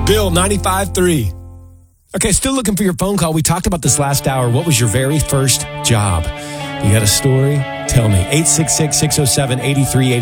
Bill 95.3. Okay, still looking for your phone call. We talked about this last hour. What was your very first job? You got a story? Tell me. 866-607-8380.